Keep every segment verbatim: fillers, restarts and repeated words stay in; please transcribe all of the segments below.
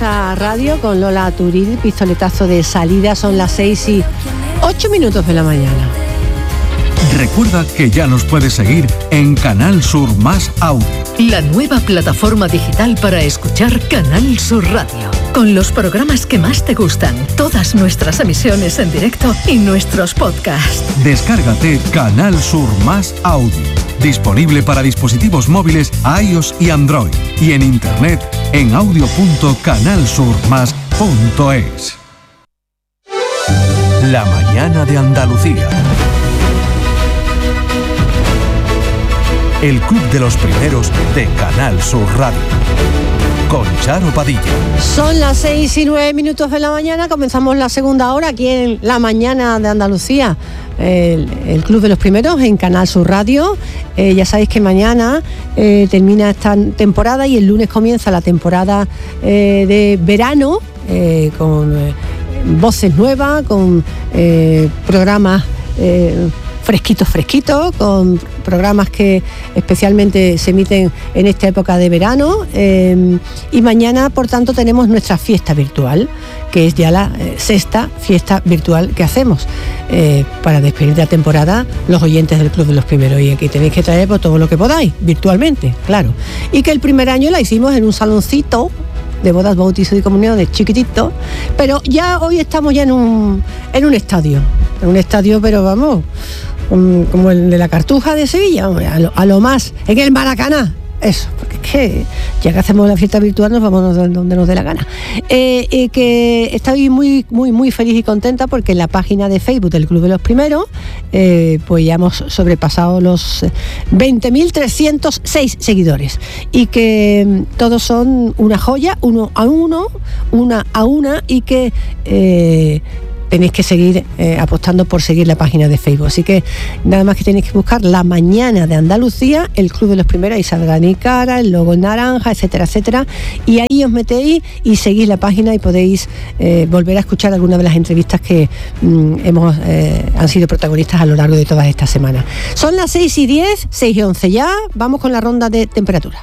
nuestra radio con Lola Turil, pistoletazo de salida, son las seis y ocho minutos de la mañana. Recuerda que ya nos puedes seguir en Canal Sur Más Audio. La nueva plataforma digital para escuchar Canal Sur Radio. Con los programas que más te gustan, todas nuestras emisiones en directo y nuestros podcasts. Descárgate Canal Sur Más Audio. Disponible para dispositivos móviles iOS y Android. Y en internet en audio punto canal sur más punto es. La mañana de Andalucía. El Club de los Primeros de Canal Sur Radio. Con Charo Padilla. Son las seis y nueve minutos de la mañana, comenzamos la segunda hora aquí en La Mañana de Andalucía, el, el Club de los Primeros en Canal Sur Radio. Eh, ya sabéis que mañana eh, termina esta temporada y el lunes comienza la temporada eh, de verano eh, con eh, voces nuevas, con eh, programas eh, fresquitos, fresquitos, con programas que especialmente se emiten en esta época de verano. Eh, y mañana, por tanto, tenemos nuestra fiesta virtual, que es ya la eh, sexta fiesta virtual que hacemos eh, para despedir la temporada los oyentes del Club de los Primeros. Y aquí tenéis que traer pues, todo lo que podáis, virtualmente, claro. Y que el primer año la hicimos en un saloncito de bodas, bautizos y comuniones chiquitito, pero ya hoy estamos ya en un, en un estadio, en un estadio, pero vamos, um, como el de la Cartuja de Sevilla, a lo, a lo más, en el Maracaná, eso, porque es que ya que hacemos la fiesta virtual nos vamos donde nos dé la gana. Eh, eh, que estoy muy, muy, muy feliz y contenta porque en la página de Facebook del Club de los Primeros, eh, pues ya hemos sobrepasado los veinte mil trescientos seis seguidores y que todos son una joya, uno a uno, una a una, y que eh, tenéis que seguir eh, apostando por seguir la página de Facebook. Así que nada más que tenéis que buscar La Mañana de Andalucía, el Club de los Primeros, y saldrá mi cara, el logo en naranja, etcétera, etcétera. Y ahí os metéis y seguís la página y podéis eh, volver a escuchar algunas de las entrevistas que mm, hemos eh, han sido protagonistas a lo largo de todas estas semanas. Son las seis y diez, seis y once ya. Vamos con la ronda de temperatura.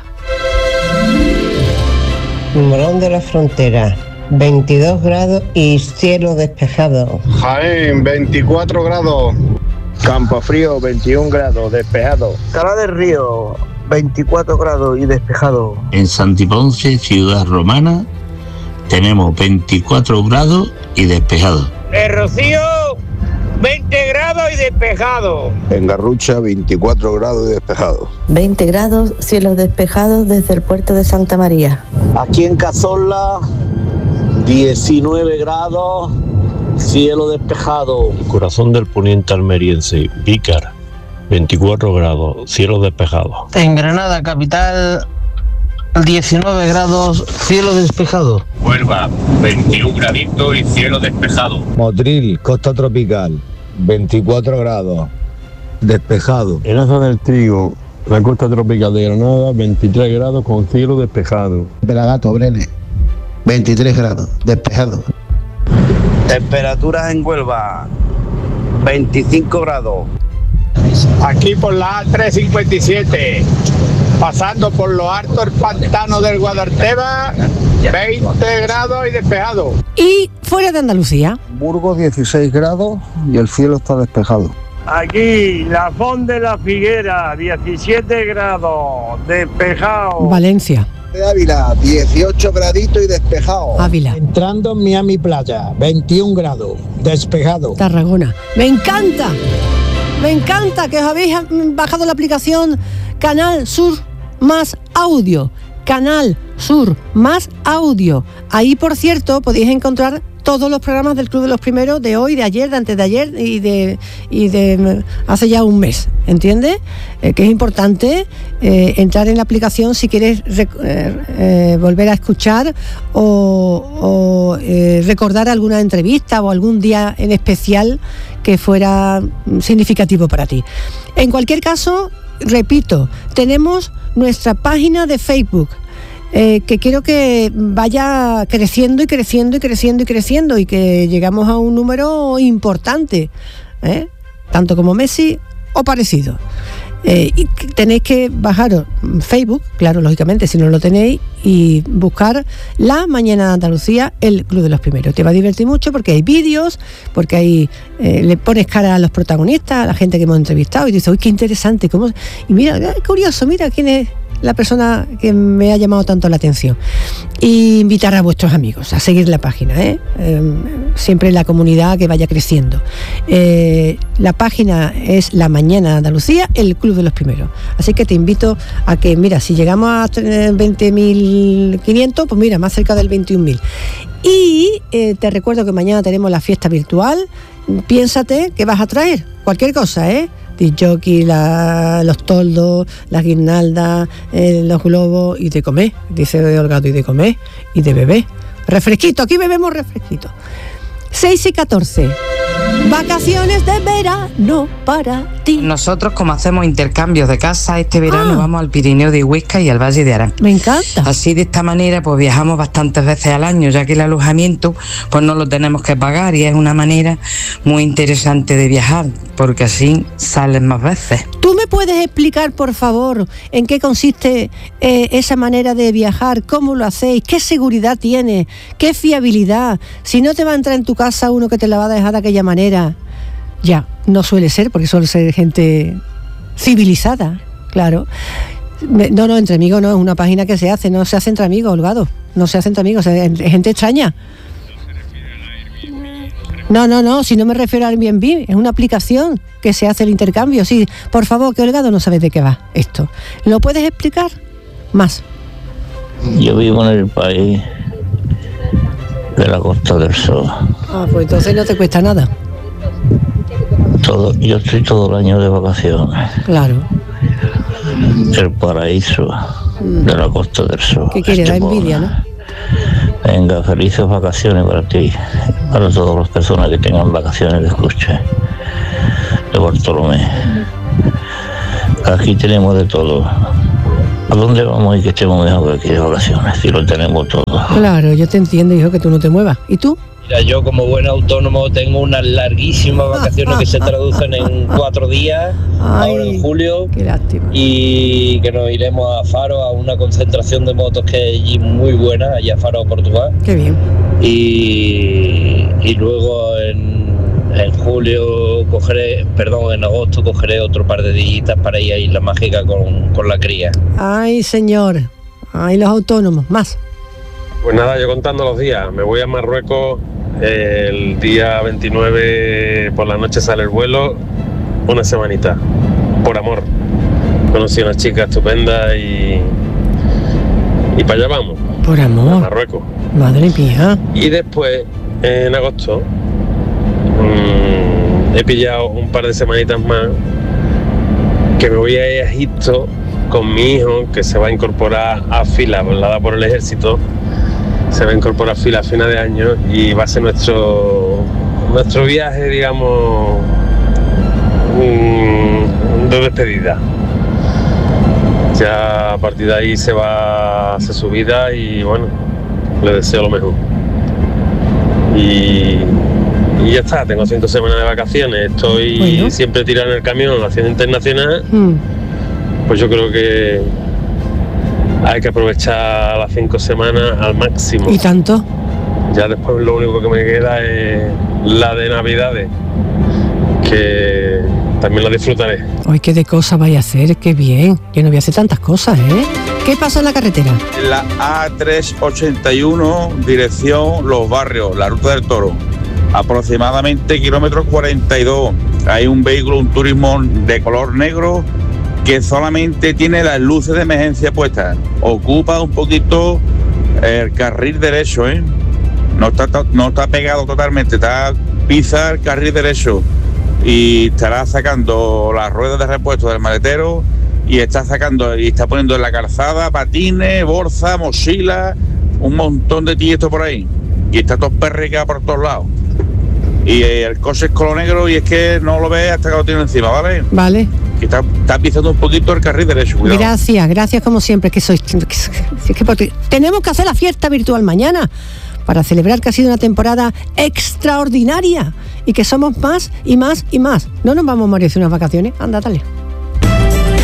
Morón de la Frontera, veintidós grados y cielo despejado. Jaén, veinticuatro grados. Campofrío, veintiún grados, despejado. Cala del Río, veinticuatro grados y despejado. En Santiponce, ciudad romana, tenemos veinticuatro grados y despejado. En Rocío, veinte grados y despejado. En Garrucha, veinticuatro grados y despejado. veinte grados, cielos despejados desde el puerto de Santa María. Aquí en Cazorla, diecinueve grados, cielo despejado. Corazón del poniente almeriense, Vícar, veinticuatro grados, cielo despejado. En Granada capital, diecinueve grados, cielo despejado. Huelva, veintiún graditos y cielo despejado. Motril, costa tropical, veinticuatro grados, despejado. En Aza del Trigo, la costa tropical de Granada, veintitrés grados con cielo despejado. Pelagato, Brenes, veintitrés grados, despejado. Temperaturas en Huelva, veinticinco grados. Aquí por la A trescientos cincuenta y siete, pasando por lo alto el pantano del Guadarteba, veinte grados y despejado. Y fuera de Andalucía. Burgos, dieciséis grados y el cielo está despejado. Aquí, la Font de la Figuera, diecisiete grados, despejado. Valencia. De Ávila, dieciocho graditos y despejado. Ávila. Entrando en Miami Playa, veintiún grados, despejado. Tarragona. Me encanta, me encanta que os habéis bajado la aplicación Canal Sur Más Audio. Canal Sur Más Audio. Ahí, por cierto, podéis encontrar todos los programas del Club de los Primeros de hoy, de ayer, de antes de ayer y de, y de hace ya un mes, ¿entiendes? Eh, que es importante eh, entrar en la aplicación si quieres rec- eh, eh, volver a escuchar o, o eh, recordar alguna entrevista o algún día en especial que fuera significativo para ti. En cualquier caso, repito, tenemos nuestra página de Facebook, Eh, que quiero que vaya creciendo y creciendo y creciendo y creciendo y que llegamos a un número importante, ¿eh? Tanto como Messi o parecido. Eh, y tenéis que bajaros Facebook, claro, lógicamente, si no lo tenéis, y buscar La Mañana de Andalucía, el Club de los Primeros. Te va a divertir mucho porque hay vídeos, porque hay eh, le pones cara a los protagonistas, a la gente que hemos entrevistado, y dices, uy, qué interesante, cómo... y mira, es curioso, mira quién es la persona que me ha llamado tanto la atención. Y invitar a vuestros amigos a seguir la página, ¿eh? Eh, siempre la comunidad que vaya creciendo. Eh, la página es La Mañana de Andalucía, el Club de los Primeros. Así que te invito a que, mira, si llegamos a veinte mil quinientos, pues mira, más cerca del veintiún mil. Y eh, te recuerdo que mañana tenemos la fiesta virtual. Piénsate que vas a traer cualquier cosa, ¿eh? Jockey, la, los toldos, las guirnaldas, eh, los globos, y de comer, dice Holgado, y de comer, y de beber. Refresquito, aquí bebemos refresquito. seis y catorce. Vacaciones de verano para ti. Nosotros, como hacemos intercambios de casa, este verano ah. vamos al Pirineo de Huesca y al Valle de Arán. Me encanta. Así, de esta manera, pues viajamos bastantes veces al año, ya que el alojamiento pues no lo tenemos que pagar, y es una manera muy interesante de viajar, porque así salen más veces. ¿Tú me puedes explicar, por favor, en qué consiste eh, esa manera de viajar? ¿Cómo lo hacéis? ¿Qué seguridad tiene? ¿Qué fiabilidad? Si no te va a entrar en tu casa uno que te la va a dejar de aquella manera, ya, no suele ser, porque suele ser gente civilizada, claro. No, no, entre amigos no, es una página que se hace, no se hace entre amigos, Holgado, no se hace entre amigos, es gente extraña. No, no, no, si no me refiero al Airbnb, es una aplicación que se hace el intercambio. Sí, por favor, que Holgado no sabe de qué va esto. ¿Lo puedes explicar más? Yo vivo en el país de la Costa del Sol. Ah, pues entonces no te cuesta nada. Todo, yo estoy todo el año de vacaciones. Claro. El paraíso mm. de la Costa del Sol. ¿Qué quieres? Da envidia, ¿no? Venga, felices vacaciones para ti, para todas las personas que tengan vacaciones de escuche de Bartolomé. Aquí tenemos de todo. ¿A dónde vamos y que estemos mejor que aquí de vacaciones? Si lo tenemos todo. Claro, yo te entiendo, hijo, que tú no te muevas. ¿Y tú? Mira, yo como buen autónomo tengo unas larguísimas vacaciones que se traducen en cuatro días, Ay, ahora en julio. Qué lástima. Y que nos iremos a Faro, a una concentración de motos que hay allí muy buena, allá a Faro, Portugal. Qué bien. Y, y luego en, en julio cogeré, perdón, en agosto cogeré otro par de días para ir a Isla Mágica con, con la cría. Ay, señor. Ay, los autónomos, más. Pues nada, yo contando los días, me voy a Marruecos. El día veintinueve por la noche sale el vuelo, una semanita, por amor. Conocí a una chica estupenda y, y para allá vamos. Por amor. A Marruecos. Madre mía. Y después, en agosto, mmm, he pillado un par de semanitas más, que me voy a ir a Egipto con mi hijo, que se va a incorporar a fila, volada por el ejército. Se va a incorporar a fila a final de año y va a ser nuestro nuestro viaje, digamos, de despedida. Ya a partir de ahí se va a hacer su vida y bueno, le deseo lo mejor. Y, y ya está, tengo cinco semanas de vacaciones, estoy bueno. siempre tirando en el camión haciendo internacional, mm. pues yo creo que hay que aprovechar las cinco semanas al máximo. ¿Y tanto? Ya después lo único que me queda es la de Navidades, que también la disfrutaré. Ay, qué de cosas vais a hacer, qué bien. Yo no voy a hacer tantas cosas, ¿eh? ¿Qué pasa en la carretera? En la A trescientos ochenta y uno, dirección Los Barrios, la Ruta del Toro. Aproximadamente kilómetro cuarenta y dos. Hay un vehículo, un turismo de color negro, que solamente tiene las luces de emergencia puestas. Ocupa un poquito el carril derecho, ¿eh? No está, no está pegado totalmente, está pisa el carril derecho y estará sacando las ruedas de repuesto del maletero y está sacando y está poniendo en la calzada patines, bolsa, mochila, un montón de tiesto por ahí. Y está todo perricado por todos lados. Y el coche es color negro y es que no lo ves hasta que lo tiene encima, ¿vale? Vale. Que está, está pisando un poquito el carril derecho, cuidado. Gracias, gracias como siempre, que sois... Que, que, que, porque tenemos que hacer la fiesta virtual mañana para celebrar que ha sido una temporada extraordinaria y que somos más y más y más. No nos vamos a merecer unas vacaciones. Anda, dale.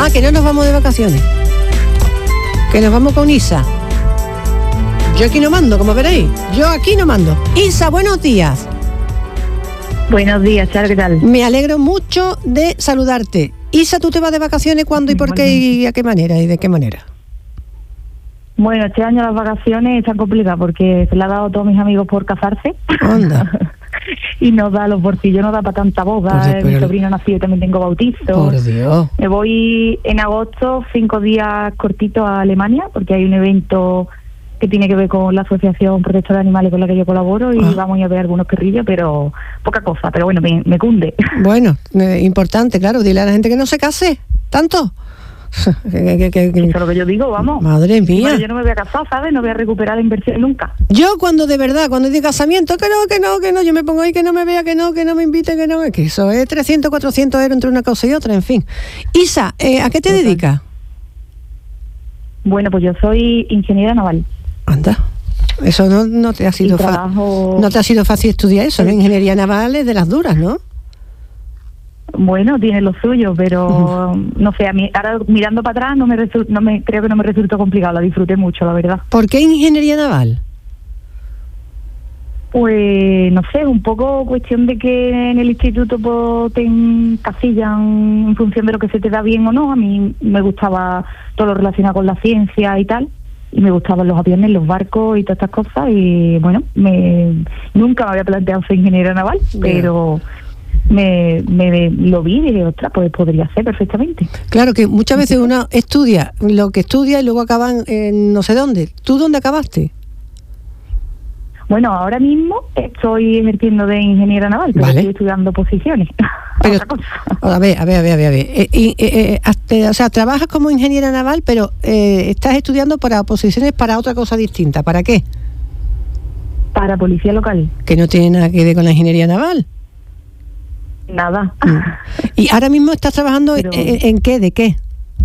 Ah, que no nos vamos de vacaciones. Que nos vamos con Isa. Yo aquí no mando, como veréis. Yo aquí no mando. Isa, buenos días. Buenos días, Charo, ¿qué tal? Me alegro mucho de saludarte. Isa, ¿tú te vas de vacaciones cuándo y por qué y a qué manera y de qué manera? Bueno, este año las vacaciones están complicadas porque se le ha dado a todos mis amigos por casarse. Anda. Y nos da los bolsillos, no da para tanta boda. Pues, mi sobrino nació y también tengo bautizo. Por Dios. Me voy en agosto, cinco días cortitos a Alemania, porque hay un evento que tiene que ver con la Asociación Protectora de Animales con la que yo colaboro y ah. vamos a ir a ver algunos perrillos, pero poca cosa, pero bueno, me, me cunde. Bueno, eh, importante, claro, dile a la gente que no se case, tanto. que, que, que, que... Eso es lo que yo digo, vamos. Madre mía. Bueno, yo no me voy a casar, ¿sabes? No voy a recuperar la inversión nunca. Yo cuando de verdad, cuando digo casamiento, que no, que no, que no, yo me pongo ahí que no me vea, que no, que no me invite, que no, que eso es trescientos, cuatrocientos euros entre una cosa y otra, en fin. Isa, eh, ¿a qué te Total. dedicas? Bueno, pues yo soy ingeniera naval. Anda. Eso no, no te ha sido trabajo... fa- no te ha sido fácil estudiar eso, ¿no? Ingeniería naval es de las duras, ¿no? Bueno, tiene lo suyo, pero uh-huh. no sé, a mí ahora mirando para atrás no me, resu- no me creo que no me resultó complicado, la disfruté mucho, la verdad. ¿Por qué ingeniería naval? Pues no sé, un poco cuestión de que en el instituto pues, te encasillan en función de lo que se te da bien o no. A mí me gustaba todo lo relacionado con la ciencia y tal, y me gustaban los aviones, los barcos y todas estas cosas, y bueno, me nunca me había planteado ser ingeniera naval, yeah. pero me, me lo vi y dije, ostras, pues podría ser perfectamente. Claro que muchas veces uno estudia lo que estudia y luego acaban en no sé dónde. ¿Tú dónde acabaste? Bueno, ahora mismo estoy ejerciendo de ingeniera naval, pero vale. estoy estudiando posiciones. Pero, a ver, a ver, a ver, a ver. Eh, eh, eh, eh, o sea, trabajas como ingeniera naval, pero eh, estás estudiando para posiciones para otra cosa distinta. ¿Para qué? Para policía local. Que no tiene nada que ver con la ingeniería naval. Nada. ¿Y ahora mismo estás trabajando pero... en, en qué? ¿De qué?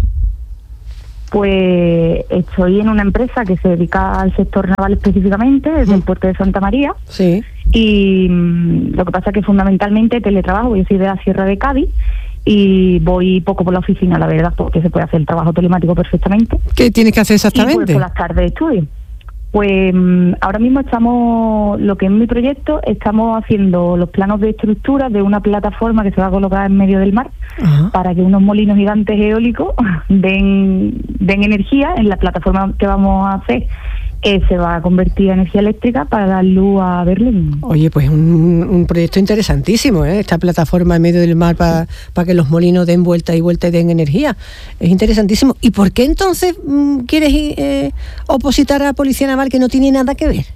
Pues estoy en una empresa que se dedica al sector naval específicamente, desde mm. el puerto de Santa María. Sí. Y mmm, lo que pasa es que fundamentalmente teletrabajo, yo soy de la Sierra de Cádiz y voy poco por la oficina, la verdad, porque se puede hacer el trabajo telemático perfectamente. ¿Qué tienes que hacer exactamente? Y pues por las tardes estudio. Pues mmm, ahora mismo estamos, lo que es mi proyecto, estamos haciendo los planos de estructura de una plataforma que se va a colocar en medio del mar. Ajá. Para que unos molinos gigantes eólicos den, den energía en la plataforma que vamos a hacer, que se va a convertir en energía eléctrica para dar luz a Berlín. Oye, pues un, un proyecto interesantísimo, ¿eh? Esta plataforma en medio del mar para, para que los molinos den vuelta y vuelta y den energía. Es interesantísimo. ¿Y por qué entonces mmm, quieres eh, opositar a la Policía Naval que no tiene nada que ver?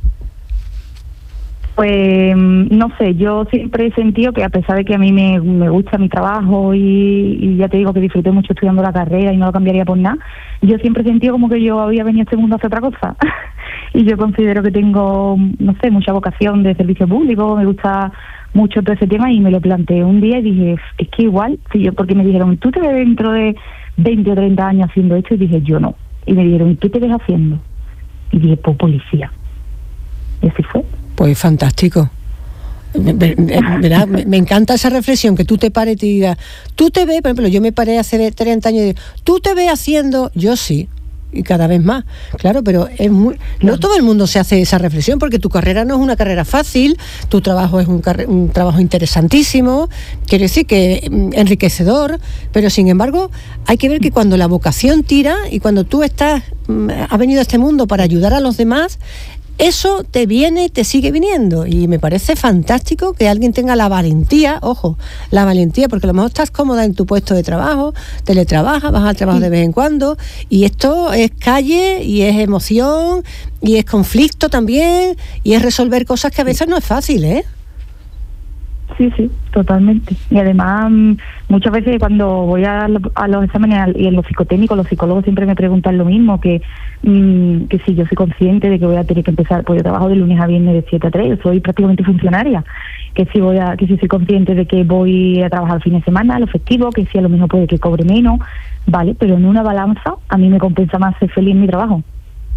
Pues no sé, yo siempre he sentido que a pesar de que a mí me, me gusta mi trabajo y, y ya te digo que disfruté mucho estudiando la carrera y no lo cambiaría por nada, yo siempre he sentido como que yo había venido a este mundo a hacer otra cosa. Y yo considero que tengo, no sé, mucha vocación de servicio público, me gusta mucho todo ese tema y me lo planteé un día y dije, es que igual, si yo, porque me dijeron, ¿tú te ves dentro de veinte o treinta años haciendo esto? Y dije, yo no. Y me dijeron, ¿y qué te ves haciendo? Y dije, pues policía. Y así fue. Pues fantástico. Me, me, me, me encanta esa reflexión, que tú te pares y te digas, tú te ves, por ejemplo, yo me paré hace treinta años y digo, tú te ves haciendo, yo sí, y cada vez más, claro, pero es muy, no todo el mundo se hace esa reflexión, porque tu carrera no es una carrera fácil, tu trabajo es un, un trabajo interesantísimo, quiero decir que enriquecedor, pero sin embargo hay que ver que cuando la vocación tira y cuando tú estás, has venido a este mundo para ayudar a los demás, eso te viene y te sigue viniendo, y me parece fantástico que alguien tenga la valentía, ojo, la valentía, porque a lo mejor estás cómoda en tu puesto de trabajo, teletrabajas, vas al trabajo de vez en cuando, y esto es calle, y es emoción, y es conflicto también, y es resolver cosas que a veces no es fácil, ¿eh? Sí, sí, totalmente. Y además, muchas veces cuando voy a, lo, a los exámenes y en los psicotécnicos, los psicólogos siempre me preguntan lo mismo, que mmm, que si yo soy consciente de que voy a tener que empezar, pues yo trabajo de lunes a viernes de siete a tres, yo soy prácticamente funcionaria, que si voy a, que si soy consciente de que voy a trabajar el fin de semana, los festivos, que si a lo mejor puede que cobre menos, vale, pero en una balanza a mí me compensa más ser feliz en mi trabajo.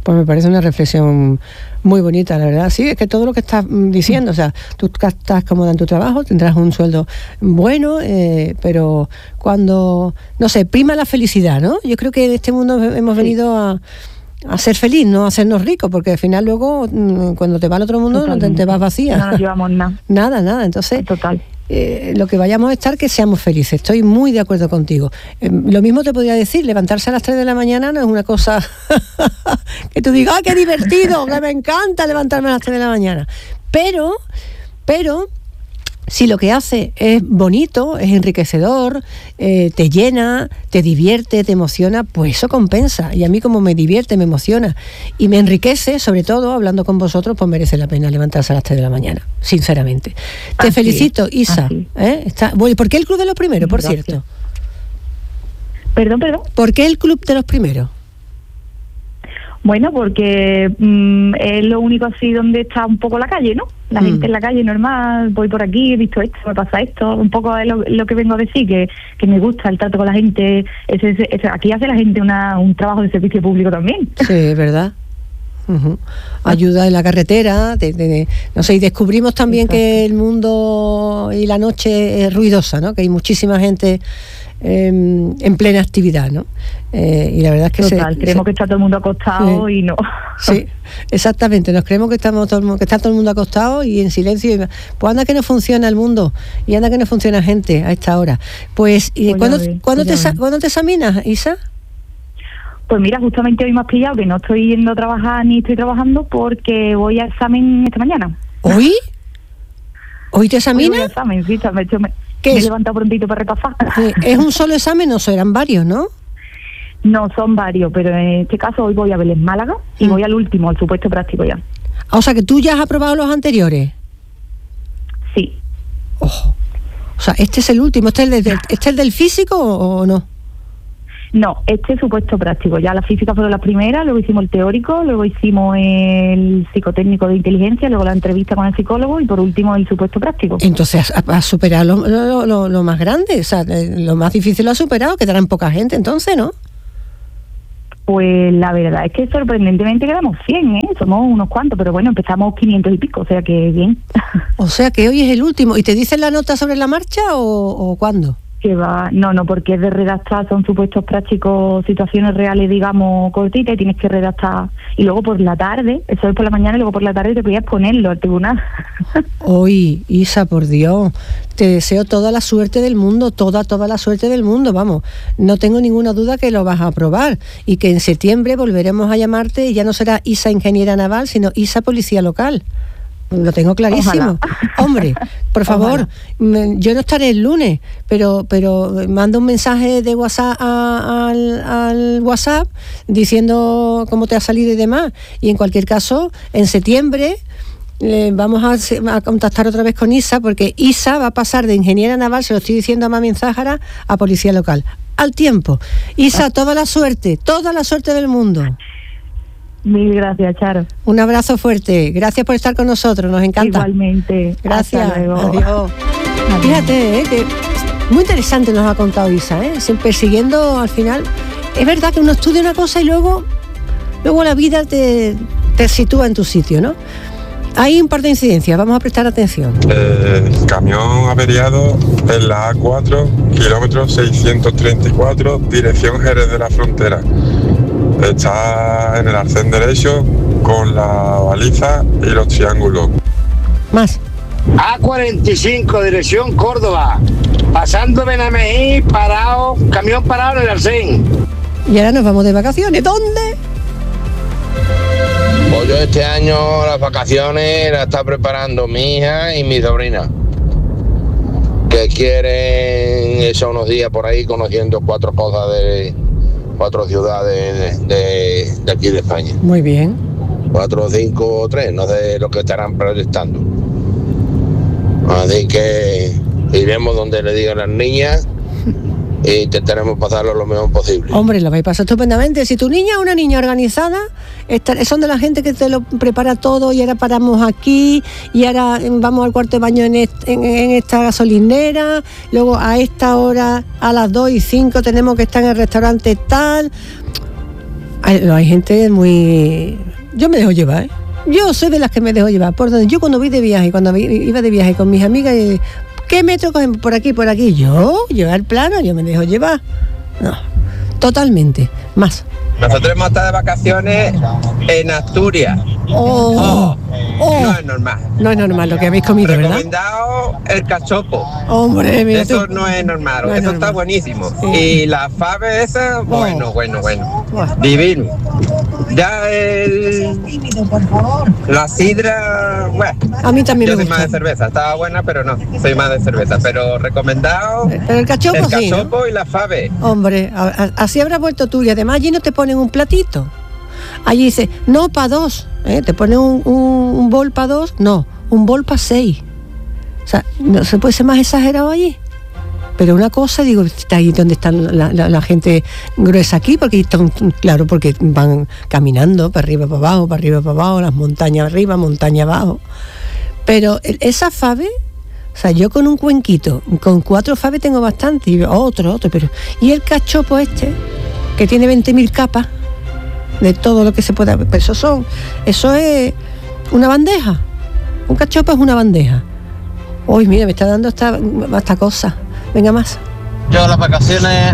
Pues me parece una reflexión muy bonita, la verdad. Sí, es que todo lo que estás diciendo, o sea, tú estás cómoda en tu trabajo, tendrás un sueldo bueno, eh, pero cuando, no sé, prima la felicidad, ¿no? Yo creo que en este mundo hemos sí. venido a, a ser feliz, no a hacernos ricos, porque al final luego, cuando te va al otro mundo, no te, te vas vacía. No nos llevamos nada. Nada, nada. Entonces, total. Eh, lo que vayamos a estar, que seamos felices. Estoy muy de acuerdo contigo. Eh, lo mismo te podría decir, levantarse a las tres de la mañana no es una cosa que tú digas, ¡ah, qué divertido! Que me encanta levantarme a las tres de la mañana. Pero, pero, si lo que hace es bonito, es enriquecedor, eh, te llena, te divierte, te emociona, pues eso compensa. Y a mí, como me divierte, me emociona y me enriquece, sobre todo hablando con vosotros, pues merece la pena levantarse a las tres de la mañana, sinceramente. Te así felicito, es, Isa. ¿eh? Está, bueno, ¿por qué el Club de los Primeros, por Gracias. cierto? Perdón, perdón. ¿Por qué el Club de los Primeros? Bueno, porque mmm, es lo único así donde está un poco la calle, ¿no? La mm. gente en la calle normal, voy por aquí, he visto esto, me pasa esto, un poco es lo, lo que vengo a decir, que, que me gusta el trato con la gente. Ese, ese, ese, aquí hace la gente una, un trabajo de servicio público también. Sí, es verdad. Uh-huh. Ayuda en la carretera, de, de, de, no sé, y descubrimos también Exacto. que el mundo y la noche es ruidosa, ¿no? Que hay muchísima gente eh, en plena actividad, ¿no? Eh, y la verdad es que Total, se, creemos se, que está todo el mundo acostado sí, y no. Sí, exactamente, nos creemos que estamos todo, que está todo el mundo acostado y en silencio. Y, pues anda que no funciona el mundo y anda que no funciona gente a esta hora. Pues, ¿y pues ¿cuándo, ve, ¿cuándo, pues te, ¿cuándo te examinas, Isa? Pues mira, justamente hoy me has pillado que no estoy yendo a trabajar ni estoy trabajando porque voy a examen esta mañana. ¿Hoy? ¿Hoy te examinas? Hoy voy a examen, sí, me, me, me he levantado prontito para repasar. ¿Es un solo examen o serán varios, no? No, son varios, pero en este caso hoy voy a Vélez Málaga y mm. voy al último, al supuesto práctico ya. O sea, que tú ya has aprobado los anteriores. Sí. Oh. O sea, este es el último, ¿este es el, del, este es el del físico o, o no? No, este es supuesto práctico. Ya la física fueron las primeras, luego hicimos el teórico, luego hicimos el psicotécnico de inteligencia, luego la entrevista con el psicólogo y por último el supuesto práctico. Entonces has, has superado lo, lo, lo, lo más grande, o sea, lo más difícil lo has superado, quedarán poca gente entonces, ¿no? Pues la verdad es que sorprendentemente quedamos cien, ¿eh? Somos unos cuantos, pero bueno, empezamos quinientos y pico, o sea que bien. O sea que hoy es el último. ¿Y te dicen la nota sobre la marcha o, o cuándo? Que va, no, no, porque es de redactar, son supuestos prácticos, situaciones reales, digamos, cortitas, y tienes que redactar. Y luego por la tarde, eso es por la mañana, y luego por la tarde te podías ponerlo al tribunal. Hoy, Isa, por Dios, te deseo toda la suerte del mundo, toda, toda la suerte del mundo, vamos. No tengo ninguna duda que lo vas a aprobar y que en septiembre volveremos a llamarte y ya no será Isa Ingeniera Naval, sino Isa Policía Local. Lo tengo clarísimo. Ojalá. Hombre, por favor, me, yo no estaré el lunes, pero pero manda un mensaje de WhatsApp a, al, al WhatsApp diciendo cómo te ha salido y demás. Y en cualquier caso, en septiembre eh, vamos a, a contactar otra vez con Isa, porque Isa va a pasar de ingeniera naval, se lo estoy diciendo a Mami en Zájara, a policía local. Al tiempo. Isa, toda la suerte, toda la suerte del mundo. Mil gracias, Charo. Un abrazo fuerte. Gracias por estar con nosotros. Nos encanta. Igualmente. Gracias. Hasta luego. Adiós. Adiós. Fíjate, ¿eh? que muy interesante nos ha contado Isa, ¿eh? Siempre persiguiendo al final. Es verdad que uno estudia una cosa y luego, luego la vida te, te sitúa en tu sitio, ¿no? Hay un par de incidencias. Vamos a prestar atención. El camión averiado en la A cuatro, kilómetro seiscientos treinta y cuatro, dirección Jerez de la Frontera. Está en el arcén derecho con la baliza y los triángulos. Más. A cuarenta y cinco, dirección Córdoba. Pasando Benamejí, parado, camión parado en el arcén. Y ahora nos vamos de vacaciones. ¿Dónde? Pues yo este año las vacaciones las está preparando mi hija y mi sobrina, que quieren eso unos días por ahí conociendo cuatro cosas de... cuatro ciudades de, de, de aquí de España. Muy bien. Cuatro, cinco o tres, no sé lo que estarán proyectando. Así que iremos donde le digan las niñas e intentaremos pasarlo lo mejor posible. Hombre, lo vais a pasar estupendamente. Si tu niña es una niña organizada, esta, son de la gente que te lo prepara todo y ahora paramos aquí y ahora vamos al cuarto de baño en, este, en, en esta gasolinera, luego a esta hora, a las dos y cinco tenemos que estar en el restaurante tal. Hay, hay gente muy... Yo me dejo llevar, ¿eh? Yo soy de las que me dejo llevar. Por donde yo cuando voy de viaje, cuando iba de viaje con mis amigas, ¿qué metro cogen por aquí, por aquí? Yo, llevar plano, yo me dejo llevar. No, totalmente. Más. Nosotros hemos estado de vacaciones en Asturias. Oh, oh, oh. No es normal. No es normal lo que habéis comido, ¿verdad? Recomendado el cachopo. Hombre, mira eso tú. no es normal, No es eso normal. está buenísimo. Sí. Y la fave esa, bueno, Oh. bueno, bueno. Oh. Divino. Ya el... La sidra, bueno. A mí también yo me soy gusta. más de cerveza, estaba buena, pero no, soy más de cerveza. Pero recomendado Pero el cachopo el sí, ¿no? cachopo y la fave. Hombre, a- a- así habrás vuelto tú. Y además allí no te ponen un platito. Allí dice, no para dos. ¿eh? Te ponen un, un, un bol para dos. No, un bol para seis. O sea, no se puede ser más exagerado allí. Pero una cosa, digo, está ahí donde están la, la, la gente gruesa aquí, porque están, claro, porque van caminando para arriba, para abajo, para arriba, para abajo, las montañas arriba, montaña abajo. Pero el- esa fave, o sea, yo con un cuenquito, con cuatro faves tengo bastante, y otro, otro, pero... Y el cachopo este, que tiene veinte mil capas de todo lo que se pueda... Pero eso son, eso es una bandeja. Un cachopo es una bandeja. Uy, mira, me está dando esta, esta cosa. Venga más. Yo las vacaciones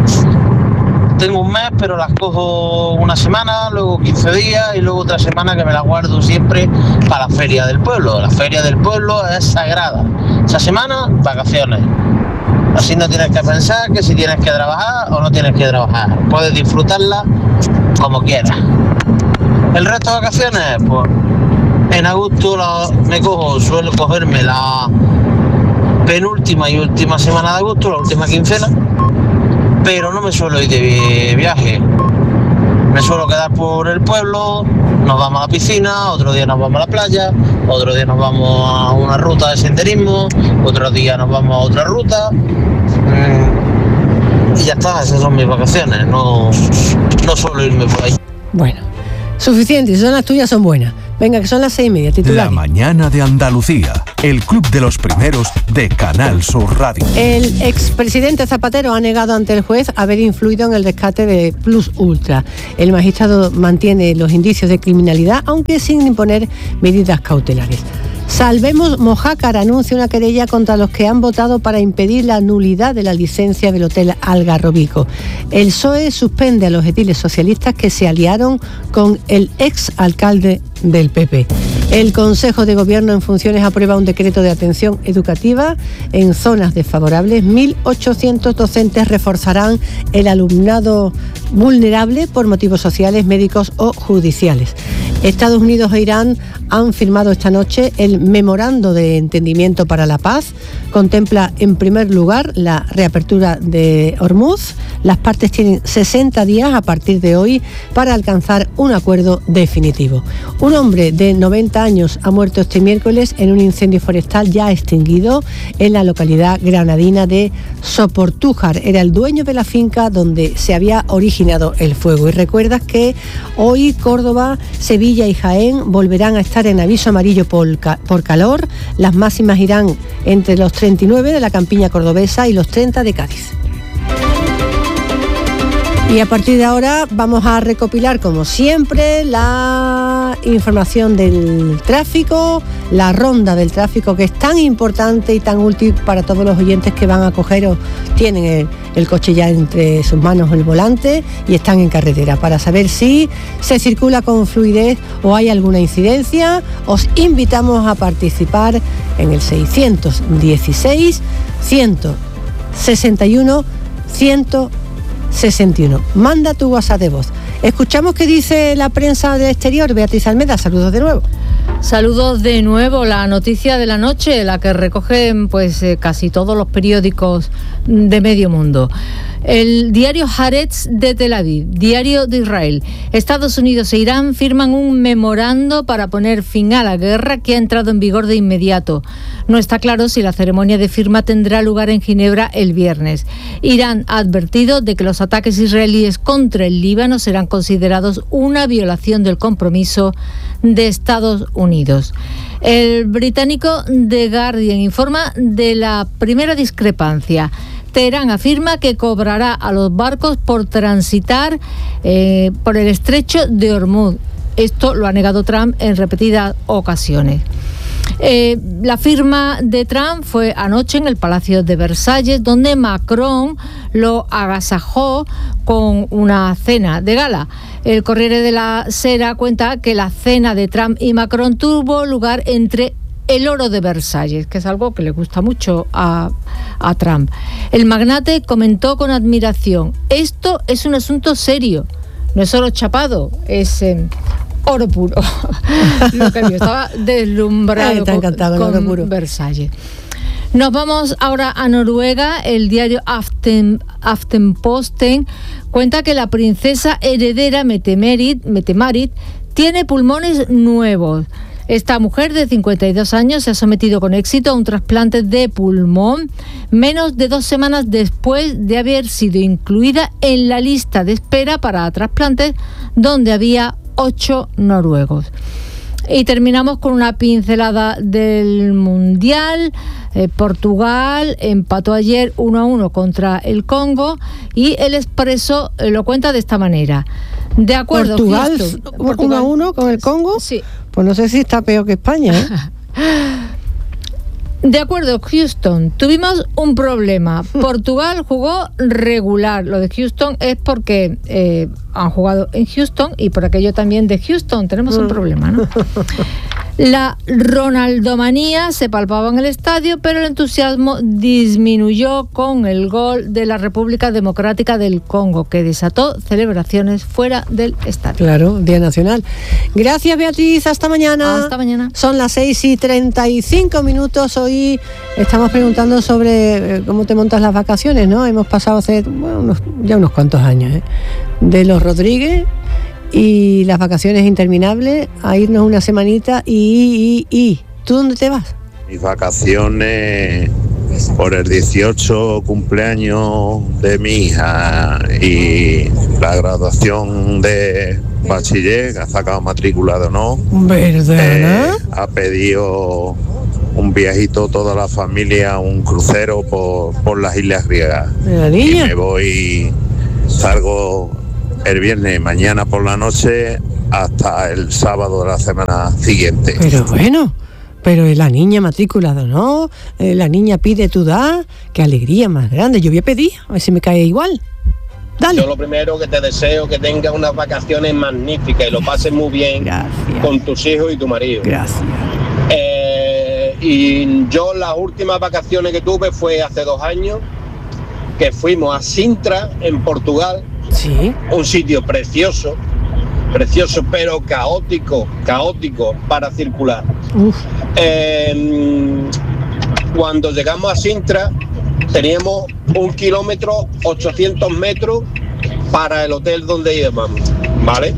tengo un mes, pero las cojo una semana, luego quince días y luego otra semana que me la guardo siempre para la feria del pueblo. La feria del pueblo es sagrada. Esa semana, vacaciones. Así no tienes que pensar que si tienes que trabajar o no tienes que trabajar. Puedes disfrutarla como quieras. El resto de vacaciones, pues en agosto la, me cojo, suelo cogerme la penúltima y última semana de agosto, la última quincena, pero no me suelo ir de viaje. Me suelo quedar por el pueblo, nos vamos a la piscina, otro día nos vamos a la playa, otro día nos vamos a una ruta de senderismo, otro día nos vamos a otra ruta. Mm, y ya está, esas son mis vacaciones, no, no suelo irme por ahí. Bueno, suficiente, si son las tuyas son buenas. Venga, que son las seis y media, La titulares. mañana de Andalucía, el club de los primeros de Canal Sur Radio. El expresidente Zapatero ha negado ante el juez haber influido en el rescate de Plus Ultra. El magistrado mantiene los indicios de criminalidad, aunque sin imponer medidas cautelares. Salvemos Mojácar anuncia una querella contra los que han votado para impedir la nulidad de la licencia del Hotel Algarrobico. El P S O E suspende a los ediles socialistas que se aliaron con el ex alcalde del P P. El Consejo de Gobierno en funciones aprueba un decreto de atención educativa en zonas desfavorables. mil ochocientos docentes reforzarán el alumnado vulnerable por motivos sociales, médicos o judiciales. Estados Unidos e Irán han firmado esta noche el memorando de entendimiento para la paz. Contempla en primer lugar la reapertura de Hormuz. Las partes tienen sesenta días a partir de hoy para alcanzar un acuerdo definitivo. Un hombre de noventa años ha muerto este miércoles en un incendio forestal ya extinguido en la localidad granadina de Soportújar. Era el dueño de la finca donde se había originado el fuego. Y recuerdas que hoy Córdoba, Sevilla y Jaén volverán a estar en aviso amarillo por, ca- por calor. Las máximas irán entre los treinta y nueve de la campiña cordobesa y los treinta de Cádiz. Y a partir de ahora vamos a recopilar, como siempre, la información del tráfico, la ronda del tráfico, que es tan importante y tan útil para todos los oyentes que van a coger o tienen el, el coche ya entre sus manos, el volante, y están en carretera, para saber si se circula con fluidez o hay alguna incidencia. Os invitamos a participar en el seiscientos dieciséis, ciento sesenta y uno, ciento sesenta y uno. Manda tu WhatsApp de voz. Escuchamos qué dice la prensa del exterior. Beatriz Almeda, saludos de nuevo. Saludos de nuevo. La noticia de la noche, la que recogen pues eh, casi todos los periódicos de medio mundo. El diario Haaretz de Tel Aviv, diario de Israel. Estados Unidos e Irán firman un memorando para poner fin a la guerra que ha entrado en vigor de inmediato. No está claro si la ceremonia de firma tendrá lugar en Ginebra el viernes. Irán ha advertido de que los ataques israelíes contra el Líbano serán considerados una violación del compromiso de Estados Unidos. El británico The Guardian informa de la primera discrepancia. Teherán afirma que cobrará a los barcos por transitar eh, por el estrecho de Hormuz. Esto lo ha negado Trump en repetidas ocasiones. Eh, la firma de Trump fue anoche en el Palacio de Versalles, donde Macron lo agasajó con una cena de gala. El Corriere della Sera cuenta que la cena de Trump y Macron tuvo lugar entre el oro de Versalles, que es algo que le gusta mucho a, a Trump. El magnate comentó con admiración: esto es un asunto serio, no es oro chapado, es eh, oro puro. Lo que vio, estaba deslumbrado Ay, con, con oro puro. Versalles. Nos vamos ahora a Noruega. El diario Aften, Aftenposten cuenta que la princesa heredera Mette-Marit, Mette-Marit tiene pulmones nuevos. Esta mujer de cincuenta y dos años se ha sometido con éxito a un trasplante de pulmón menos de dos semanas después de haber sido incluida en la lista de espera para trasplantes, donde había ocho noruegos. Y terminamos con una pincelada del Mundial. Eh, Portugal empató ayer uno a uno contra el Congo y el Expreso eh, lo cuenta de esta manera. De acuerdo, Portugal, Houston, uno a uno con el Congo. Sí. Pues no sé si está peor que España, ¿eh? De acuerdo, Houston, tuvimos un problema. Portugal jugó regular. Lo de Houston es porque eh, han jugado en Houston y por aquello también de Houston tenemos un problema, ¿no? La ronaldomanía se palpaba en el estadio, pero el entusiasmo disminuyó con el gol de la República Democrática del Congo, que desató celebraciones fuera del estadio. Claro, Día Nacional. Gracias, Beatriz, hasta mañana. Hasta mañana. Son las seis y treinta y cinco minutos. Hoy estamos preguntando sobre eh, cómo te montas las vacaciones, ¿no? Hemos pasado hace bueno, unos, ya unos cuantos años, ¿eh? De los Rodríguez y las vacaciones interminables a irnos una semanita y, y, y. ¿Tú dónde te vas? Mis vacaciones por el dieciocho cumpleaños de mi hija y la graduación de bachiller, que ha sacado matrícula de honor. ¿Verdad? Eh, ha pedido un viajito toda la familia, un crucero por, por las islas griegas. ¿La niña? Y me voy, salgo el viernes, mañana por la noche, hasta el sábado de la semana siguiente. Pero bueno, pero la niña matriculada, ¿no? Eh, la niña pide tu da, qué alegría más grande. Yo voy a pedir, a ver si me cae igual. Dale. Yo lo primero que te deseo que tengas unas vacaciones magníficas y lo pases muy bien. Gracias. Con tus hijos y tu marido. Gracias. Eh, y yo las últimas vacaciones que tuve fue hace dos años, que fuimos a Sintra, en Portugal. Sí. Un sitio precioso, precioso, pero caótico, caótico para circular. Uf. Eh, cuando llegamos a Sintra, teníamos un kilómetro, ochocientos metros para el hotel donde íbamos, ¿vale?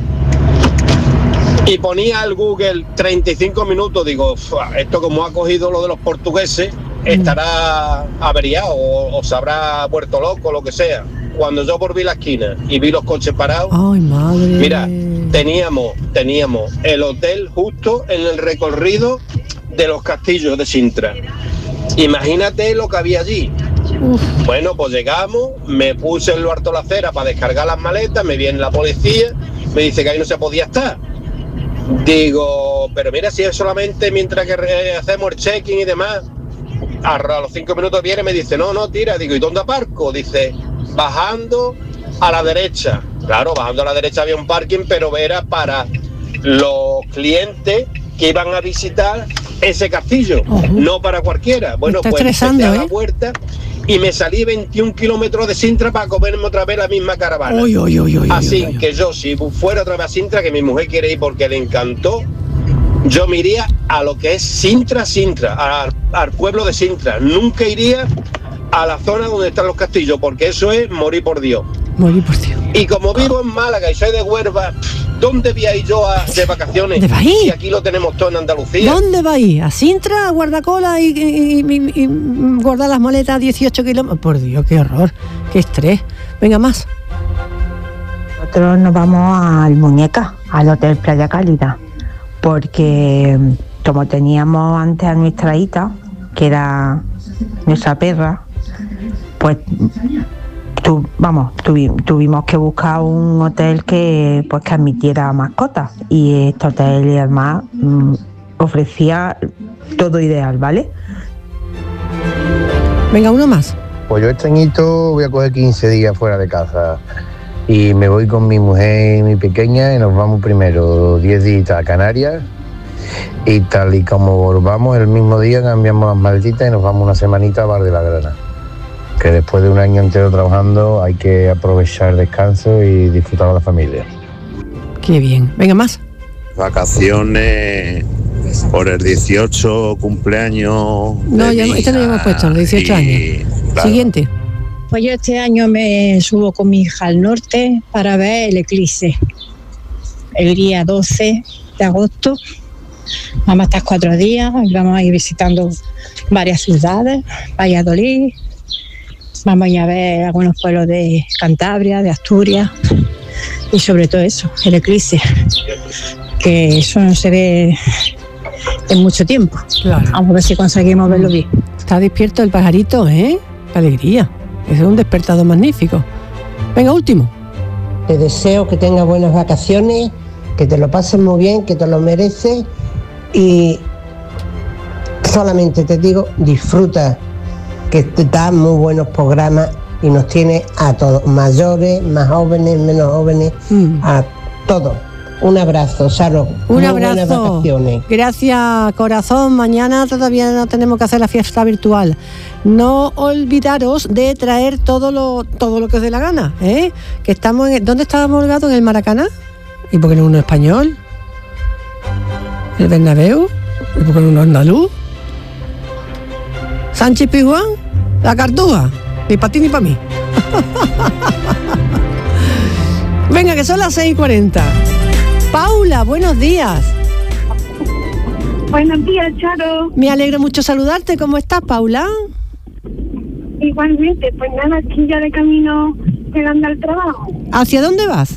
Y ponía el Google treinta y cinco minutos, digo, esto como ha cogido lo de los portugueses, estará averiado o, o se habrá vuelto loco, lo que sea. Cuando yo volví la esquina y vi los coches parados, ay, madre. Mira, teníamos, teníamos el hotel justo en el recorrido de los castillos de Sintra. Imagínate lo que había allí. Uf. Bueno, pues llegamos, me puse en lo harto la acera para descargar las maletas, me viene la policía, me dice que ahí no se podía estar. Digo, pero mira, si es solamente mientras que eh, hacemos el check-in y demás. A, a los cinco minutos viene y me dice, no, no, tira. Digo, ¿y dónde aparco? Dice, bajando a la derecha. Claro, bajando a la derecha había un parking, pero era para los clientes que iban a visitar ese castillo, uh-huh. No para cualquiera. Bueno, pues empecé a dar la vuelta y me salí veintiún kilómetros de Sintra para comerme otra vez la misma caravana. Uy, uy, uy, uy, Así uy, uy. que yo, si fuera otra vez a Sintra, que mi mujer quiere ir porque le encantó, yo me iría a lo que es Sintra, Sintra, a, al pueblo de Sintra. Nunca iría a la zona donde están los castillos, porque eso es morir por Dios. Morir por Dios. Y como vivo en Málaga y soy de Huelva, ¿dónde voy a ir yo a, de vacaciones? ¿Dónde va a ir? Si aquí lo tenemos todo en Andalucía. ¿Dónde va a ir? ¿A Sintra, a Guardacola y, y, y, y guardar las maletas a dieciocho kilómetros? Por Dios, qué horror, qué estrés. Venga, más. Nosotros nos vamos al Muñeca, al Hotel Playa Cálida, porque como teníamos antes a nuestra hija, que era nuestra perra, pues tu, vamos, tuvi, tuvimos que buscar un hotel que pues que admitiera mascotas, y este hotel además mm, ofrecía todo ideal, ¿vale? Venga, uno más. Pues yo este añito voy a coger quince días fuera de casa y me voy con mi mujer y mi pequeña y nos vamos primero diez días a Canarias, y tal y como volvamos el mismo día cambiamos las malditas y nos vamos una semanita a Bar de la Grana, que después de un año entero trabajando hay que aprovechar el descanso y disfrutar de la familia. Qué bien. Venga, más. Vacaciones por el dieciocho cumpleaños. No, ya, este no lo hemos puesto, los dieciocho años. Claro. Siguiente. Pues yo este año me subo con mi hija al norte para ver el eclipse. El día doce de agosto. Vamos a estar cuatro días y vamos a ir visitando varias ciudades, Valladolid. Vamos a ir a ver algunos pueblos de Cantabria, de Asturias. Y sobre todo eso, el eclipse. Que eso no se ve en mucho tiempo. Claro. Vamos a ver si conseguimos verlo bien. Está despierto el pajarito, ¿eh? ¡Qué alegría! Es un despertador magnífico. Venga, último. Te deseo que tengas buenas vacaciones, que te lo pases muy bien, que te lo mereces, y solamente te digo, disfruta, que te da muy buenos programas y nos tiene a todos, mayores, más jóvenes, menos jóvenes, mm. a todos. Un abrazo, Saro. Un Muy abrazo. Buenas vacaciones. Gracias, corazón. Mañana todavía no tenemos que hacer la fiesta virtual. No olvidaros de traer todo lo todo lo que os dé la gana, ¿eh? Que estamos en, ¿dónde estábamos holgados? ¿En el Maracaná? ¿Y por qué no uno español? ¿El Bernabéu? ¿Y por qué no uno andaluz? ¿Sánchez Pizjuán? ¿La Cartuja? Ni para ti ni para mí. Venga, que son las seis y cuarenta. Paula, buenos días. Buenos días, Charo. Me alegro mucho saludarte. ¿Cómo estás, Paula? Igualmente, pues nada, aquí ya de camino llegando al trabajo. ¿Hacia dónde vas?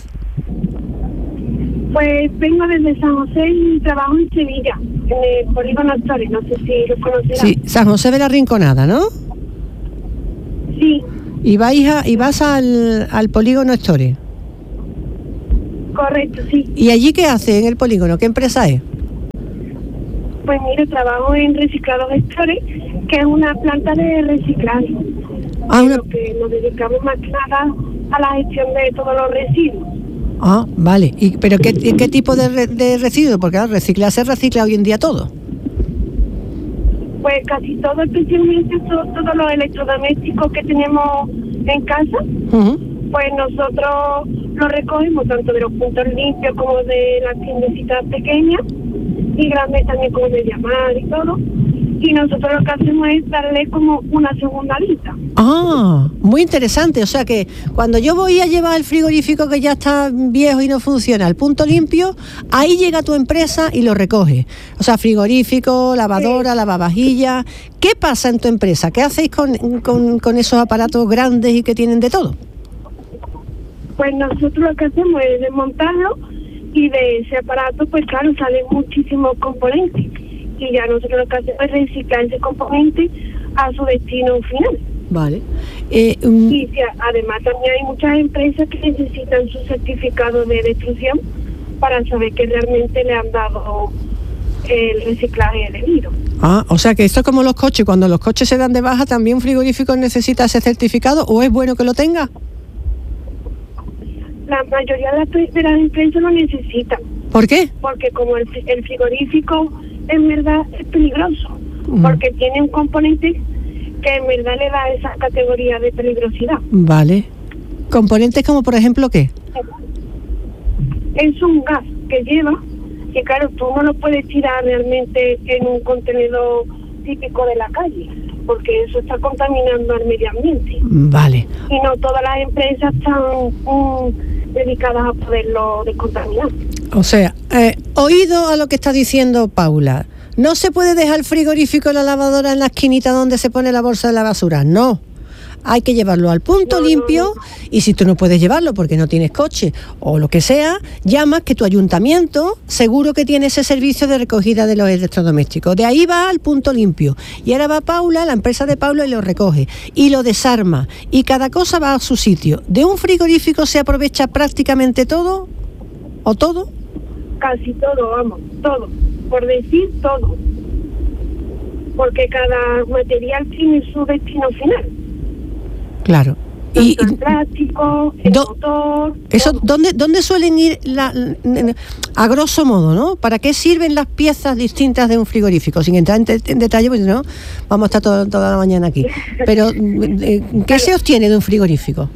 Pues vengo desde San José y trabajo en Sevilla, en el Polígono Astores, no sé si lo conocerás. Sí, San José de la Rinconada, ¿no? Sí. ¿Y, vais a, y vas al, al Polígono Astores? Correcto, sí. ¿Y allí qué hace en el polígono? ¿Qué empresa es? Pues mira, trabajo en Reciclados Gestores, que es una planta de reciclaje. Ah, una... que nos dedicamos más que nada a la gestión de todos los residuos. Ah, vale. ¿Y, ¿Pero qué, qué tipo de, re, de residuos? Porque claro, reciclar se recicla hoy en día todo. Pues casi todo, especialmente todo, todos los electrodomésticos que tenemos en casa. Uh-huh. Pues nosotros lo recogemos tanto de los puntos limpios como de las tiendecitas pequeñas y grandes también, como de llamar y todo. Y nosotros lo que hacemos es darle como una segunda vida. Ah, muy interesante. O sea que cuando yo voy a llevar el frigorífico que ya está viejo y no funciona al punto limpio, ahí llega tu empresa y lo recoge. O sea, frigorífico, lavadora, sí. Lavavajillas. ¿Qué pasa en tu empresa? ¿Qué hacéis con, con, con esos aparatos grandes y que tienen de todo? Pues nosotros lo que hacemos es desmontarlo, y de ese aparato, pues claro, salen muchísimos componentes. Y ya nosotros lo que hacemos es reciclar ese componente a su destino final. Vale. Eh, um... Y si, además también hay muchas empresas que necesitan su certificado de destrucción para saber que realmente le han dado el reciclaje debido. Ah, o sea que esto es como los coches. Cuando los coches se dan de baja, ¿también un frigorífico necesita ese certificado o es bueno que lo tenga? La mayoría de las, de las empresas lo necesitan. ¿Por qué? Porque como el, el frigorífico en verdad es peligroso, mm. porque tiene un componente que en verdad le da esa categoría de peligrosidad. Vale. ¿Componentes como por ejemplo qué? Es un gas que lleva, que claro, tú no lo puedes tirar realmente en un contenedor típico de la calle, porque eso está contaminando al medio ambiente. Vale. Y no todas las empresas están um, dedicadas a poderlo descontaminar. O sea, eh, oído a lo que está diciendo Paula, no se puede dejar el frigorífico y la lavadora en la esquinita donde se pone la bolsa de la basura, no. hay que llevarlo al punto no, limpio no, no. Y si tú no puedes llevarlo porque no tienes coche o lo que sea, llamas que tu ayuntamiento seguro que tiene ese servicio de recogida de los electrodomésticos. De ahí va al punto limpio. Y ahora va Paula, la empresa de Paula, y lo recoge. Y lo desarma. Y cada cosa va a su sitio. ¿De un frigorífico se aprovecha prácticamente todo? ¿O todo? Casi todo, vamos, todo. Por decir todo. Porque cada material tiene su destino final. Claro. Y el plástico, el do, motor... Eso, ¿dónde, ¿Dónde suelen ir, la, a grosso modo, ¿no? ¿Para qué sirven las piezas distintas de un frigorífico? Sin entrar en, en detalle, porque no, vamos a estar todo, toda la mañana aquí. Pero, ¿qué se obtiene de un frigorífico?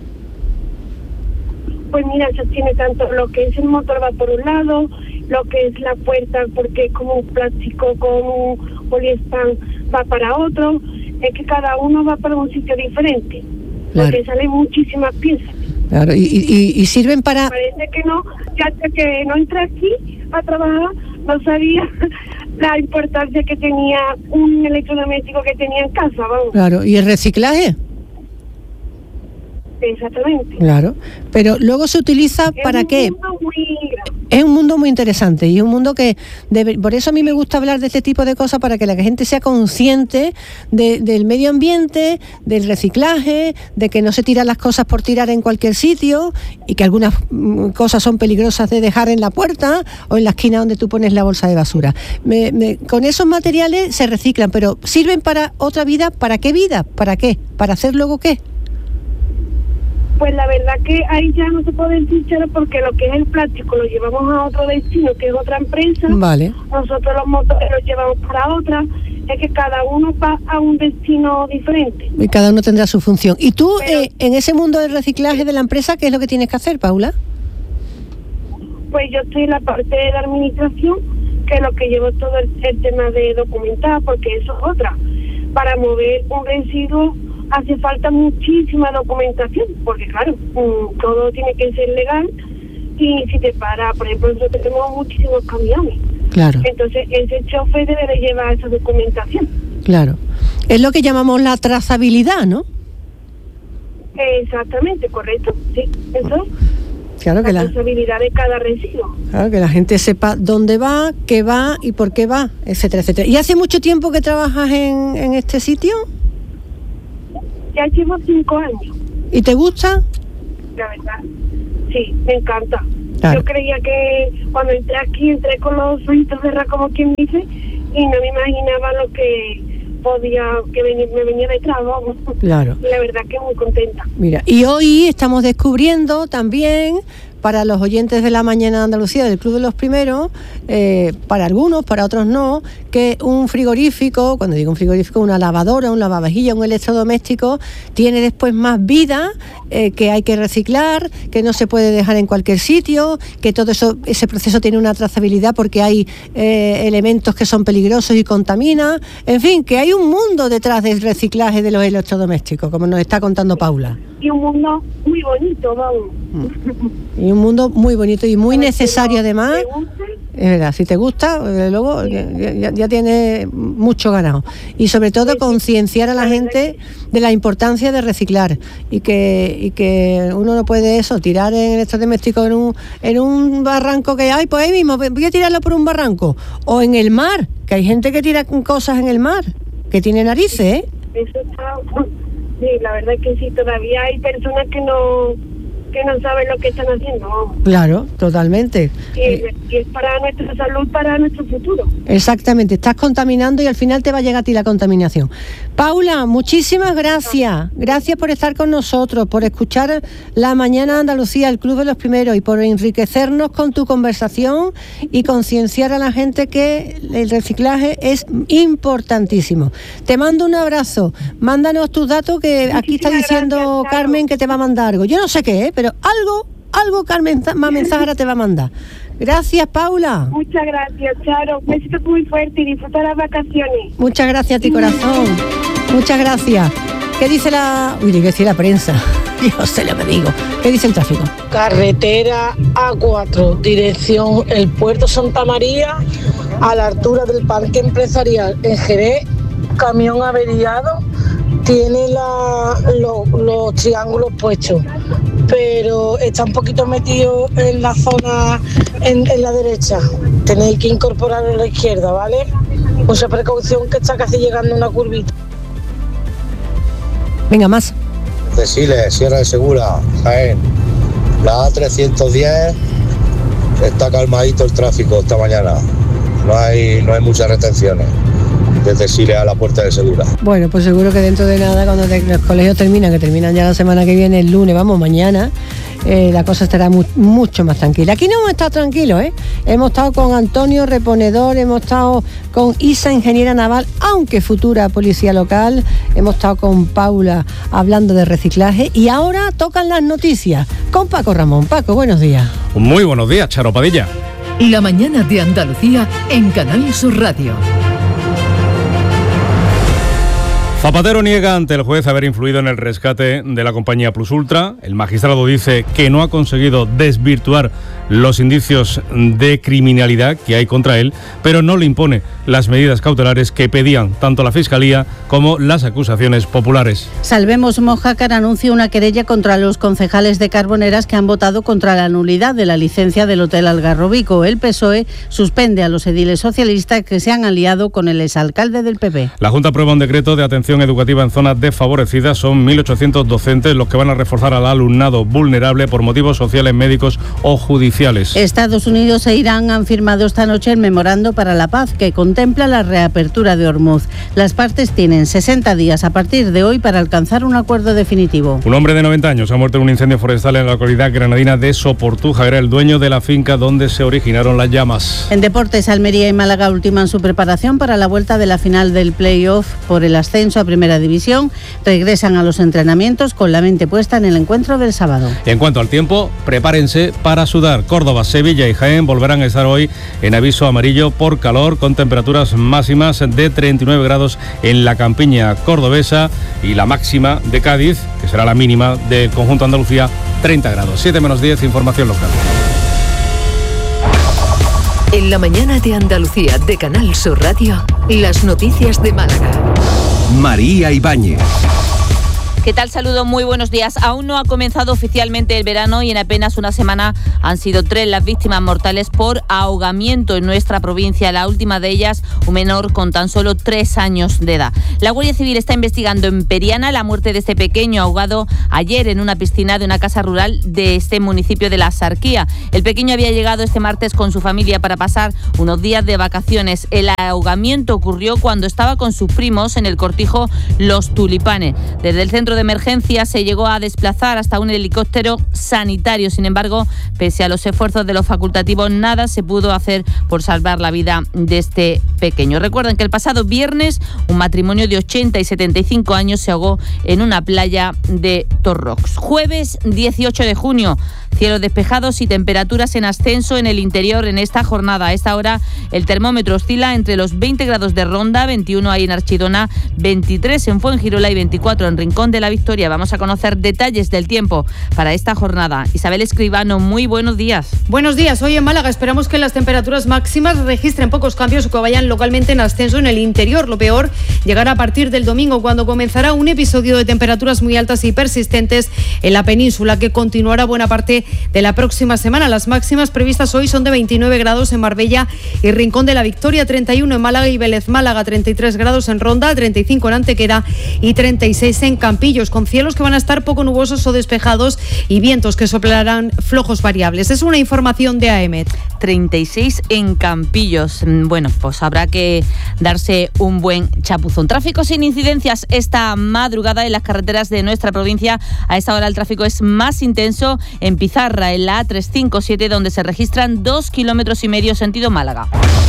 Pues mira, se obtiene tanto lo que es el motor va por un lado, lo que es la puerta, porque es como un plástico con un poliespan, va para otro. Es que cada uno va para un sitio diferente. Claro. Porque salen muchísimas piezas. Claro, y, y, y sirven para... Parece que no, ya hasta que no entré aquí a trabajar, no sabía la importancia que tenía un electrodoméstico que tenía en casa, vamos. Claro, ¿y el reciclaje? Exactamente. Claro, pero luego se utiliza es para qué? Muy... Es un mundo muy interesante y un mundo que, debe, por eso a mí me gusta hablar de este tipo de cosas, para que la gente sea consciente de, del medio ambiente, del reciclaje, de que no se tiran las cosas por tirar en cualquier sitio y que algunas cosas son peligrosas de dejar en la puerta o en la esquina donde tú pones la bolsa de basura. Me, me, con esos materiales se reciclan, pero ¿sirven para otra vida? ¿Para qué vida? ¿Para qué? ¿Para hacer luego qué? Pues la verdad que ahí ya no se puede decir cero, porque lo que es el plástico lo llevamos a otro destino, que es otra empresa. Vale. Nosotros los motores los llevamos para otra. Es que cada uno va a un destino diferente. Y cada uno tendrá su función. ¿Y tú, Pero, eh, en ese mundo del reciclaje de la empresa, qué es lo que tienes que hacer, Paula? Pues yo estoy en la parte de la administración, que es lo que llevo todo el, el tema de documentar, porque eso es otra. Para mover un residuo hace falta muchísima documentación, porque claro, todo tiene que ser legal, y si te para, por ejemplo, nosotros tenemos muchísimos camiones. Claro. Entonces ese chofer debe de llevar esa documentación. Claro. Es lo que llamamos la trazabilidad, ¿no? Exactamente, correcto, sí, eso es. Claro que la la trazabilidad de cada residuo. Claro, que la gente sepa dónde va, qué va y por qué va, etcétera, etcétera. ¿Y hace mucho tiempo que trabajas en, en este sitio? Ya llevo cinco años. ¿Y te gusta? La verdad, sí, me encanta. Claro. Yo creía que cuando entré aquí, entré con los ojitos cerrados, como quien dice, y no me imaginaba lo que podía, que venir, me venía detrás, vamos. Claro. Y la verdad que muy contenta. Mira, y hoy estamos descubriendo también, para los oyentes de la mañana de Andalucía, del Club de los Primeros, eh, para algunos, para otros no, que un frigorífico, cuando digo un frigorífico, una lavadora, un lavavajillas, un electrodoméstico, tiene después más vida, eh, que hay que reciclar, que no se puede dejar en cualquier sitio, que todo eso, ese proceso tiene una trazabilidad porque hay eh, elementos que son peligrosos y contaminan. En fin, que hay un mundo detrás del reciclaje de los electrodomésticos, como nos está contando Paula. Y un mundo muy bonito, vamos. Y un mundo muy bonito y muy necesario además. Es verdad, si te gusta, luego ya, ya, ya tienes mucho ganado. Y sobre todo concienciar a la gente de la importancia de reciclar y que y que uno no puede eso, tirar en electrodomésticos en un, en un barranco que hay, pues ahí mismo, voy a tirarlo por un barranco. O en el mar, que hay gente que tira cosas en el mar, que tiene narices, ¿eh? Eso está... Sí, la verdad es que sí, todavía hay personas que no que no saben lo que están haciendo. Claro, totalmente. Y, y es para nuestra salud, para nuestro futuro. Exactamente, estás contaminando y al final te va a llegar a ti la contaminación. Paula, muchísimas gracias. Gracias por estar con nosotros, por escuchar La Mañana de Andalucía, el Club de los Primeros, y por enriquecernos con tu conversación y concienciar a la gente que el reciclaje es importantísimo. Te mando un abrazo. Mándanos tus datos, que aquí está diciendo Carmen que te va a mandar algo. Yo no sé qué, ¿eh? Pero algo, algo Carmen más mensajera te va a mandar. Gracias, Paula. Muchas gracias, Charo. Un besito muy fuerte y disfruta las vacaciones. Muchas gracias a ti, corazón. Muchas gracias. ¿Qué dice la... Uy, ¿qué dice la prensa? Yo sé lo que digo. ¿Qué dice el tráfico? Carretera A cuatro, dirección el Puerto Santa María, a la altura del Parque Empresarial en Jerez, camión averiado tiene la, lo- los triángulos puestos, pero está un poquito metido en la zona, en, en la derecha. Tenéis que incorporarlo a la izquierda, ¿vale? Mucha precaución, que está casi llegando a una curvita. Venga, más. Deciles, Sierra de Segura, Jaén. La A trescientos diez está calmadito el tráfico esta mañana. No hay, no hay muchas retenciones. Desde Siles a la Puerta de Segura. Bueno, pues seguro que dentro de nada, cuando te- los colegios terminan, que terminan ya la semana que viene, el lunes, vamos, mañana, eh, la cosa estará mu- mucho más tranquila. Aquí no hemos estado tranquilos, ¿eh? Hemos estado con Antonio, reponedor, hemos estado con Isa, ingeniera naval, aunque futura policía local, hemos estado con Paula hablando de reciclaje y ahora tocan las noticias con Paco Ramón. Paco, buenos días. Muy buenos días, Charo Padilla. La mañana de Andalucía en Canal Sur Radio. Zapatero niega ante el juez haber influido en el rescate de la compañía Plus Ultra. El magistrado dice que no ha conseguido desvirtuar los indicios de criminalidad que hay contra él, pero no le impone las medidas cautelares que pedían tanto la Fiscalía como las acusaciones populares. Salvemos Mojácar anuncia una querella contra los concejales de Carboneras que han votado contra la nulidad de la licencia del Hotel Algarrobico. El P S O E suspende a los ediles socialistas que se han aliado con el exalcalde del P P. La Junta aprueba un decreto de atención educativa en zonas desfavorecidas. Son mil ochocientos docentes los que van a reforzar al alumnado vulnerable por motivos sociales, médicos o judiciales. Estados Unidos e Irán han firmado esta noche el memorando para la paz que contempla la reapertura de Hormuz. Las partes tienen sesenta días a partir de hoy para alcanzar un acuerdo definitivo. Un hombre de noventa años ha muerto en un incendio forestal en la localidad granadina de Soportuja. Era el dueño de la finca donde se originaron las llamas. En deportes, Almería y Málaga ultiman su preparación para la vuelta de la final del play-off por el ascenso a Primera División. Regresan a los entrenamientos con la mente puesta en el encuentro del sábado. En cuanto al tiempo, prepárense para sudar. Córdoba, Sevilla y Jaén volverán a estar hoy en aviso amarillo por calor, con temperaturas máximas de treinta y nueve grados en la campiña cordobesa y la máxima de Cádiz, que será la mínima del conjunto Andalucía, treinta grados. siete menos diez, información local. En la mañana de Andalucía de Canal Sur Radio, las noticias de Málaga. María Ibáñez. ¿Qué tal? Saludos, muy buenos días. Aún no ha comenzado oficialmente el verano y en apenas una semana han sido tres las víctimas mortales por ahogamiento en nuestra provincia. La última de ellas, un menor con tan solo tres años de edad. La Guardia Civil está investigando en Periana la muerte de este pequeño ahogado ayer en una piscina de una casa rural de este municipio de La Sarquía. El pequeño había llegado este martes con su familia para pasar unos días de vacaciones. El ahogamiento ocurrió cuando estaba con sus primos en el cortijo Los Tulipanes. Desde el centro de emergencia se llegó a desplazar hasta un helicóptero sanitario. Sin embargo, pese a los esfuerzos de los facultativos, nada se pudo hacer por salvar la vida de este pequeño. Recuerden que el pasado viernes un matrimonio de ochenta y setenta y cinco años se ahogó en una playa de Torrox. Jueves dieciocho de junio, cielos despejados y temperaturas en ascenso en el interior en esta jornada. A esta hora el termómetro oscila entre los veinte grados de Ronda, veintiuno ahí en Archidona, veintitrés en Fuengirola y veinticuatro en Rincón de la Victoria. Vamos a conocer detalles del tiempo para esta jornada. Isabel Escribano, muy buenos días. Buenos días. Hoy en Málaga esperamos que las temperaturas máximas registren pocos cambios o que vayan localmente en ascenso en el interior. Lo peor llegará a partir del domingo, cuando comenzará un episodio de temperaturas muy altas y persistentes en la península, que continuará buena parte de la próxima semana. Las máximas previstas hoy son de veintinueve grados en Marbella y Rincón de la Victoria, treinta y uno en Málaga y Vélez Málaga, treinta y tres grados en Ronda, treinta y cinco en Antequera y treinta y seis en Campillos, con cielos que van a estar poco nubosos o despejados y vientos que soplarán flojos variables. Es una información de A E M E T. treinta y seis en Campillos. Bueno, pues habrá que darse un buen chapuzón. Tráfico sin incidencias esta madrugada en las carreteras de nuestra provincia. A esta hora el tráfico es más intenso en Pizarra, en la A trescientos cincuenta y siete, donde se registran dos kilómetros y medio sentido Málaga.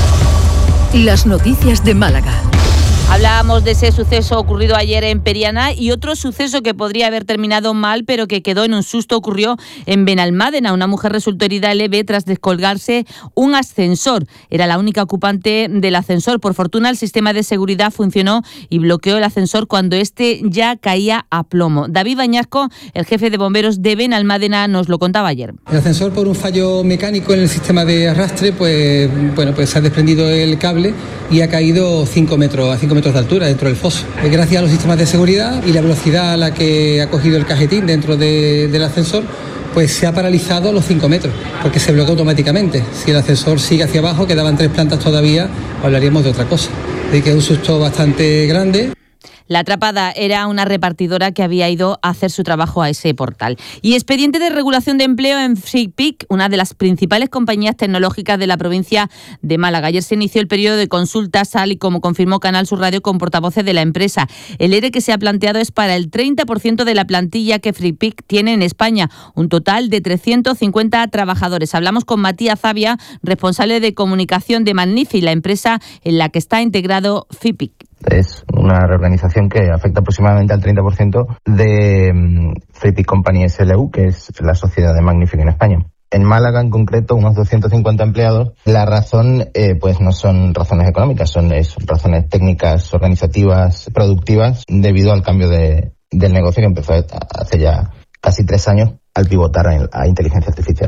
Las noticias de Málaga. Hablábamos de ese suceso ocurrido ayer en Periana y otro suceso que podría haber terminado mal, pero que quedó en un susto, ocurrió en Benalmádena. Una mujer resultó herida leve tras descolgarse un ascensor. Era la única ocupante del ascensor. Por fortuna, el sistema de seguridad funcionó y bloqueó el ascensor cuando este ya caía a plomo. David Bañasco, el jefe de bomberos de Benalmádena, nos lo contaba ayer. El ascensor, por un fallo mecánico en el sistema de arrastre, pues bueno, pues se ha desprendido el cable y ha caído cinco metros, a cinco cinco metros de altura dentro del foso. Gracias a los sistemas de seguridad y la velocidad a la que ha cogido el cajetín dentro de, del ascensor, pues se ha paralizado a los cinco metros, porque se bloqueó automáticamente. Si el ascensor sigue hacia abajo, quedaban tres plantas todavía, hablaríamos de otra cosa. De que es un susto bastante grande. La atrapada era una repartidora que había ido a hacer su trabajo a ese portal. Y expediente de regulación de empleo en Fripic, una de las principales compañías tecnológicas de la provincia de Málaga. Ayer se inició el periodo de consultas, tal y como confirmó Canal Sur Radio con portavoces de la empresa. El ERE que se ha planteado es para el treinta por ciento de la plantilla que Fripic tiene en España, un total de trescientos cincuenta trabajadores. Hablamos con Matías Zavia, responsable de comunicación de Magnifi, la empresa en la que está integrado Fripic. Es una reorganización que afecta aproximadamente al treinta por ciento de um, Fripic Company S L U, que es la sociedad de Magnific en España. En Málaga, en concreto, unos doscientos cincuenta empleados. La razón, eh, pues no son razones económicas, son es, razones técnicas, organizativas, productivas, debido al cambio de, del negocio que empezó hace ya casi tres años al pivotar a, a inteligencia artificial.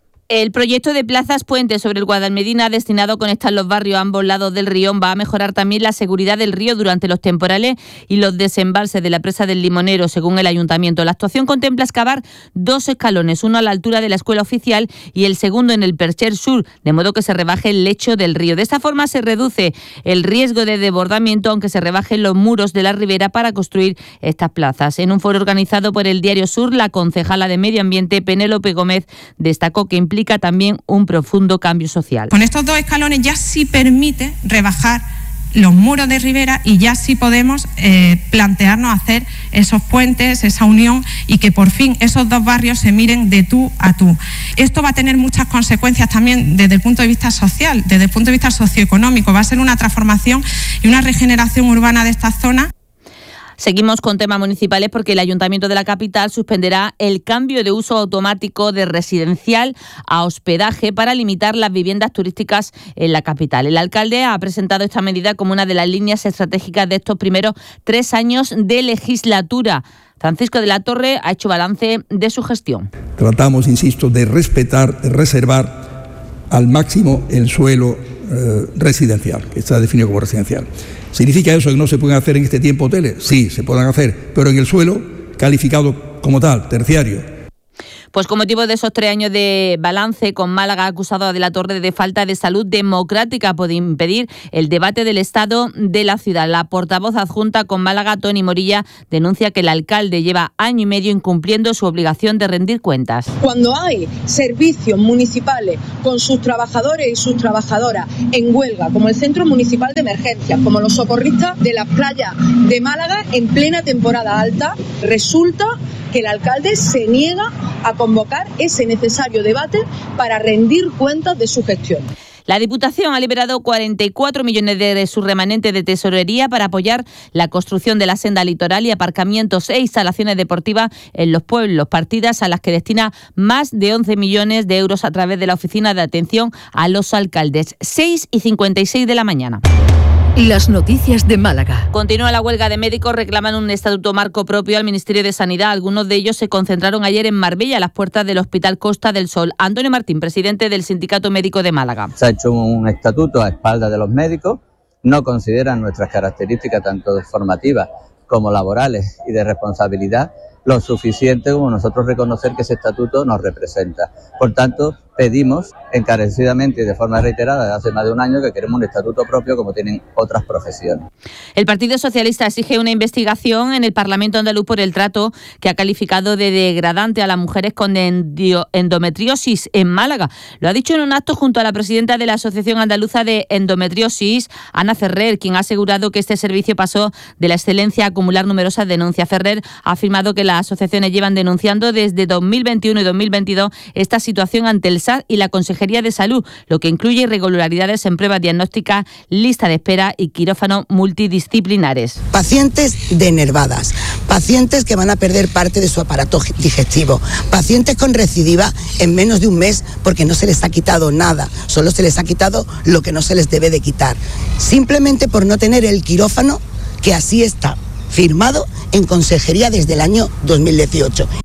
El proyecto de plazas puente sobre el Guadalmedina, destinado a conectar los barrios a ambos lados del Rión, va a mejorar también la seguridad del río durante los temporales y los desembalses de la presa del Limonero, según el Ayuntamiento. La actuación contempla excavar dos escalones, uno a la altura de la escuela oficial y el segundo en el Percher Sur, de modo que se rebaje el lecho del río. De esta forma se reduce el riesgo de desbordamiento, aunque se rebajen los muros de la ribera para construir estas plazas. En un foro organizado por el Diario Sur, la concejala de Medio Ambiente, Penélope Gómez, destacó que implica también un profundo cambio social. Con estos dos escalones ya sí permite rebajar los muros de ribera y ya sí podemos eh, plantearnos hacer esos puentes, esa unión y que por fin esos dos barrios se miren de tú a tú. Esto va a tener muchas consecuencias también desde el punto de vista social, desde el punto de vista socioeconómico. Va a ser una transformación y una regeneración urbana de esta zona. Seguimos con temas municipales porque el Ayuntamiento de la capital suspenderá el cambio de uso automático de residencial a hospedaje para limitar las viviendas turísticas en la capital. El alcalde ha presentado esta medida como una de las líneas estratégicas de estos primeros tres años de legislatura. Francisco de la Torre ha hecho balance de su gestión. Tratamos, insisto, de respetar, de reservar al máximo el suelo eh, residencial, que está definido como residencial. ¿Significa eso que no se pueden hacer en este tiempo hoteles? Sí, se pueden hacer, pero en el suelo calificado como tal, terciario. Pues con motivo de esos tres años de balance, con Málaga acusado a De la Torre de falta de salud democrática por impedir el debate del estado de la ciudad. La portavoz adjunta con Málaga, Toni Morilla, denuncia que el alcalde lleva año y medio incumpliendo su obligación de rendir cuentas. Cuando hay servicios municipales con sus trabajadores y sus trabajadoras en huelga, como el Centro Municipal de Emergencias, como los socorristas de las playas de Málaga en plena temporada alta, resulta que el alcalde se niega a convocar ese necesario debate para rendir cuentas de su gestión. La Diputación ha liberado cuarenta y cuatro millones de su remanente de tesorería para apoyar la construcción de la senda litoral y aparcamientos e instalaciones deportivas en los pueblos, partidas a las que destina más de once millones de euros a través de la Oficina de Atención a los Alcaldes. seis y cincuenta y seis de la mañana. Las noticias de Málaga. Continúa la huelga de médicos, reclaman un estatuto marco propio al Ministerio de Sanidad. Algunos de ellos se concentraron ayer en Marbella, a las puertas del Hospital Costa del Sol. Antonio Martín, presidente del Sindicato Médico de Málaga. Se ha hecho un estatuto a espaldas de los médicos, no consideran nuestras características tanto formativas como laborales y de responsabilidad lo suficiente como nosotros reconocer que ese estatuto nos representa. Por tanto, pedimos encarecidamente y de forma reiterada desde hace más de un año que queremos un estatuto propio como tienen otras profesiones. El Partido Socialista exige una investigación en el Parlamento andaluz por el trato que ha calificado de degradante a las mujeres con endometriosis en Málaga. Lo ha dicho en un acto junto a la presidenta de la Asociación Andaluza de Endometriosis, Ana Ferrer, quien ha asegurado que este servicio pasó de la excelencia a acumular numerosas denuncias. Ferrer ha afirmado que las asociaciones llevan denunciando desde dos mil veintiuno y dos mil veintidós esta situación ante el S A D y la Consejería de Salud, lo que incluye irregularidades en pruebas diagnósticas, lista de espera y quirófano multidisciplinares. Pacientes denervadas, pacientes que van a perder parte de su aparato digestivo, pacientes con recidiva en menos de un mes porque no se les ha quitado nada, solo se les ha quitado lo que no se les debe de quitar, simplemente por no tener el quirófano que así está firmado en consejería desde el año dos mil dieciocho.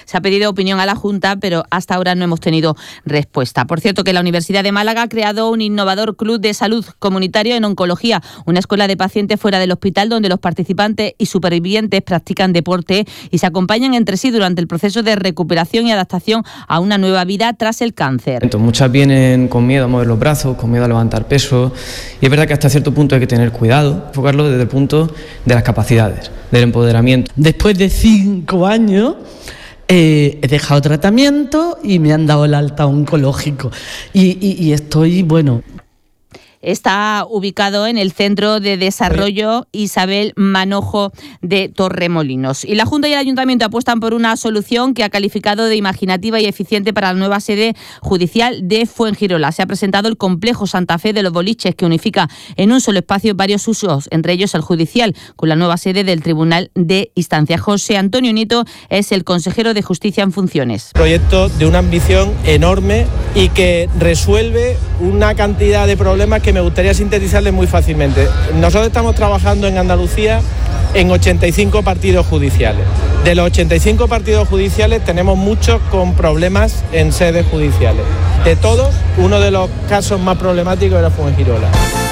Se ha pedido opinión a la Junta, pero hasta ahora no hemos tenido respuesta. Por cierto, que la Universidad de Málaga ha creado un innovador club de salud comunitario en oncología, una escuela de pacientes fuera del hospital donde los participantes y supervivientes practican deporte y se acompañan entre sí durante el proceso de recuperación y adaptación a una nueva vida tras el cáncer. Entonces, muchas vienen con miedo a mover los brazos, con miedo a levantar peso, y es verdad que hasta cierto punto hay que tener cuidado, enfocarlo desde el punto de las capacidades, del empoderamiento. Después de cinco años eh, he dejado tratamiento y me han dado el alta oncológico y, y, y estoy, bueno... Está ubicado en el Centro de Desarrollo Isabel Manojo de Torremolinos. Y la Junta y el Ayuntamiento apuestan por una solución que ha calificado de imaginativa y eficiente para la nueva sede judicial de Fuengirola. Se ha presentado el complejo Santa Fe de los Boliches, que unifica en un solo espacio varios usos, entre ellos el judicial, con la nueva sede del Tribunal de Instancia. José Antonio Nieto es el consejero de Justicia en funciones. Proyecto de una ambición enorme y que resuelve una cantidad de problemas que me gustaría sintetizarles muy fácilmente. Nosotros estamos trabajando en Andalucía en ochenta y cinco partidos judiciales. De los ochenta y cinco partidos judiciales tenemos muchos con problemas en sedes judiciales. De todos, uno de los casos más problemáticos era Fuengirola.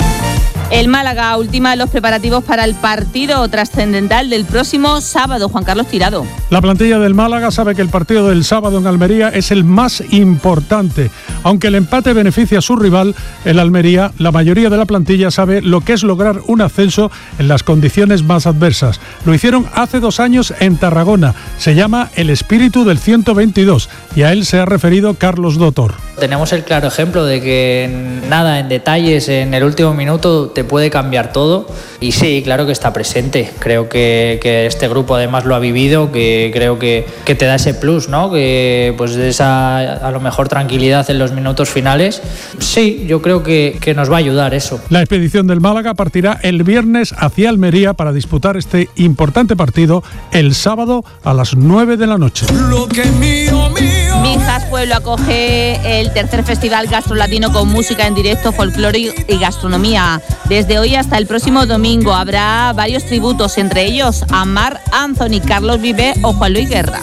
El Málaga ultima los preparativos para el partido trascendental del próximo sábado. Juan Carlos Tirado. La plantilla del Málaga sabe que el partido del sábado en Almería es el más importante. Aunque el empate beneficia a su rival, el Almería, la mayoría de la plantilla sabe lo que es lograr un ascenso en las condiciones más adversas. Lo hicieron hace dos años en Tarragona. Se llama el espíritu del ciento veintidós y a él se ha referido Carlos Dotor. Tenemos el claro ejemplo de que en nada, en detalles, en el último minuto te puede cambiar todo y sí, claro que está presente. Creo que, que este grupo además lo ha vivido, que creo que, que te da ese plus, ¿no? Que pues esa a lo mejor tranquilidad en los minutos finales. Sí, yo creo que, que nos va a ayudar eso. La expedición del Málaga partirá el viernes hacia Almería para disputar este importante partido el sábado a las nueve de la noche. Lo que mío, mío. Mijas Pueblo acoge el tercer festival gastrolatino con música en directo, folclore y gastronomía. Desde hoy hasta el próximo domingo habrá varios tributos, entre ellos a Marc Anthony, Carlos Vives o Juan Luis Guerra.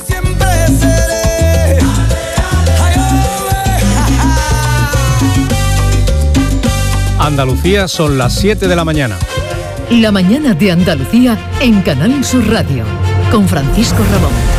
Andalucía, son las siete de la mañana. La mañana de Andalucía en Canal Sur Radio, con Francisco Ramón.